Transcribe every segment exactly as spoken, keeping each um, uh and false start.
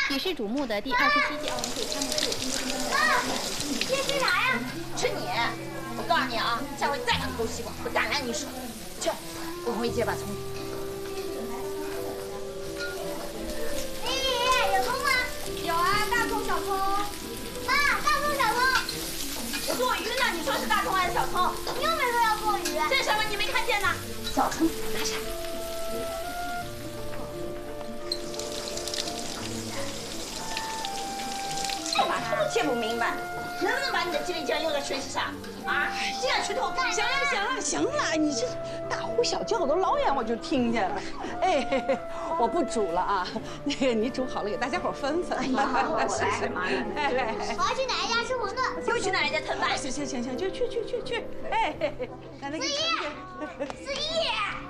举世瞩目的第二十七届奥运会开幕式今天将在。 妈，今天吃啥呀？吃你！我告诉你啊，下回再敢偷西瓜，我打烂你手！去，我回接把葱。 丽丽，有葱吗？ 有啊，大葱、小葱。 妈，大葱、小葱。 我做鱼呢，你说是大葱还是小葱？ 你又没说要做鱼。 这什么你没看见呢？小葱，拿下。这把偷窃不明白，能不能把你的机灵劲用在学习上啊？这样去偷干？ 行了行了行了，你这大呼小叫的，老远我就听见了。哎，嘿嘿我不煮了啊，那个你煮好了给大家伙分分。 哎呀，我来干嘛呢？ 我要去奶奶家吃馄饨。 又去奶奶家蹭饭？ 行行行行，就去去去去。哎，奶奶给你盛去。 思怡，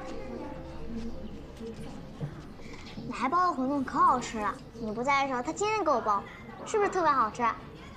奶奶包的馄饨可好吃了，你不在的时候她天天给我包，是不是特别好吃？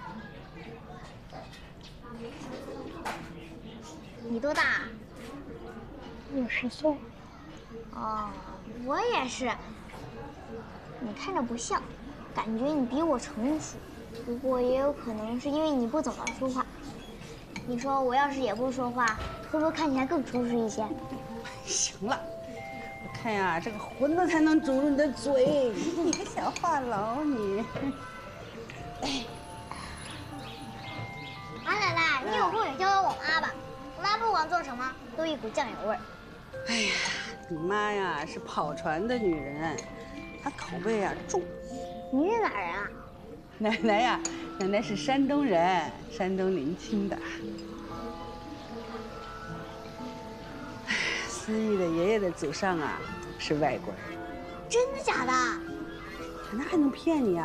你多大？ 我十岁。 哦，我也是。你看着不像，感觉你比我成熟。不过也有可能是因为你不怎么说话。你说我要是也不说话，会不会看起来更成熟一些？ 行了，我看呀，这个馄饨才能煮入你的嘴。你个小话痨，你。哎， 马奶奶，你有空也教教我妈吧。我妈不管做什么都一股酱油味儿。 哎呀，你妈呀是跑船的女人，她口味啊重。 你是哪儿人啊？ 奶奶呀，奶奶是山东人，山东临清的。哎，思义的爷爷的祖上啊是外国人。 真的假的？ 那还能骗你啊？